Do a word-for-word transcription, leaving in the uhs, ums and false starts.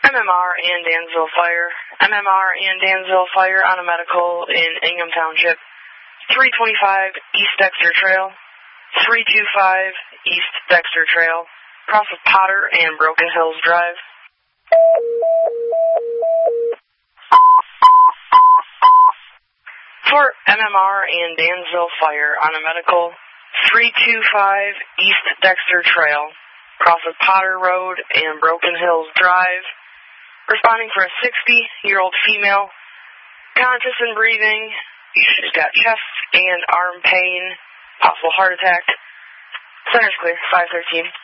M M R and Dansville Fire. M M R and Dansville Fire on a medical in Ingham Township. three twenty-five East Dexter Trail. three twenty-five East Dexter Trail. Cross of Potter and Broken Hills Drive. For M M R and Dansville Fire on a medical, three twenty-five East Dexter Trail, cross of Potter Road and Broken Hills Drive. Responding for a sixty-year-old female, conscious and breathing. She's got chest and arm pain, possible heart attack. Center's clear, five thirteen.